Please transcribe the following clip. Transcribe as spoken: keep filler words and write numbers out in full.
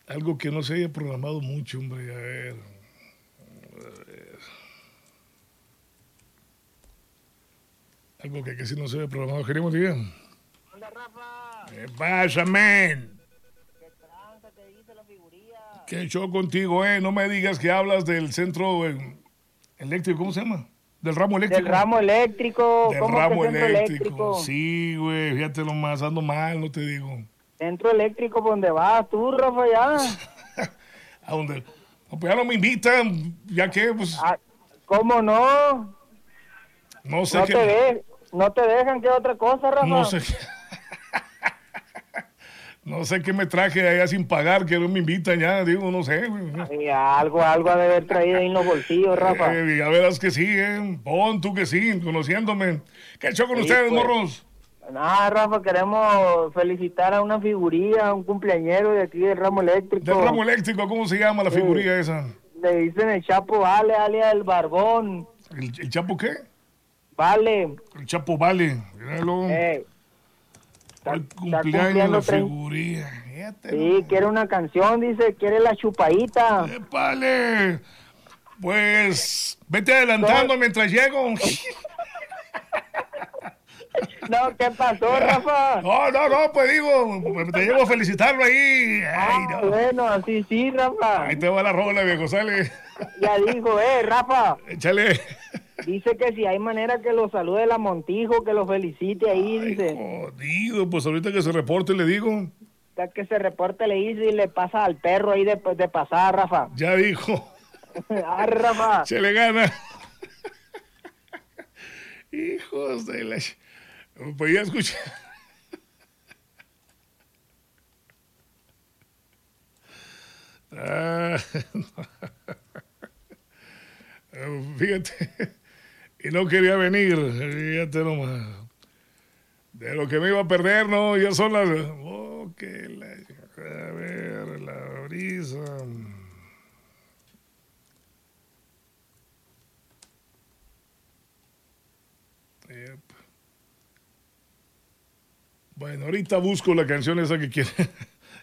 Algo que no se haya programado mucho, hombre. A ver. A ver. Algo que casi no se haya programado. Queremos diga. Hola, Rafa. ¿Qué pasa, man? ¿Qué tranza te dice la figuría? ¿Qué show contigo, eh? No me digas que hablas del centro eh, eléctrico, ¿cómo se llama? Del ramo Del eléctrico. ramo eléctrico. Del ¿Cómo que ramo centro eléctrico. eléctrico? Sí, güey. Fíjate nomás, ando mal, no te digo. Centro eléctrico, ¿por dónde vas tú, Rafa, ya? ¿A dónde? No, pues ya no me invitan, ya que, pues, Ah, ¿cómo no? no sé No te qué. de, no te dejan, ¿qué otra cosa, Rafa? No sé. No sé qué me traje allá sin pagar, que no me invitan ya, digo, no sé. Güey. Y algo, algo ha de haber traído ahí en los bolsillos, Rafa. Eh, ya verás que sí, ¿eh? Pon tú que sí, conociéndome. ¿Qué hecho con Sí, ustedes, pues. morros? Nada, Rafa, queremos felicitar a una figuría, a un cumpleañero de aquí del ramo Del ramo eléctrico. eléctrico, ¿cómo se llama la Sí. figuría esa? Le dicen el Chapo Vale, alias el Barbón. ¿El, el Chapo qué? Vale. El Chapo Vale. Míralo. Eh, está, Hoy está cumpleaños la cumpliendo treinta. figuría. Fíjate, Sí, no. quiere una canción, dice, quiere la chupadita. Vale. Pues vete adelantando mientras llego. No, ¿qué pasó, Rafa? No, no, no, pues digo, pues te llevo a felicitarlo ahí. Ay, Ah, no. bueno, así sí, Rafa. Ahí te va la rola, viejo, sale. Ya dijo, eh, Rafa. Échale. Dice que si hay manera que lo salude la Montijo, que lo felicite ahí, Ay, dice. jodido, pues ahorita que se reporte le digo. Que se reporte, le dice y le pasa al perro ahí de, de pasar, Rafa. Ya dijo. Ah, Rafa. Se le gana. Hijos de la... Pues ya escuché. Ah, fíjate. Y no quería venir. Fíjate nomás. De lo que me iba a perder, no, ya son las... Oh, que la... A ver, la brisa... Yep. Bueno, ahorita busco la canción esa que quiere.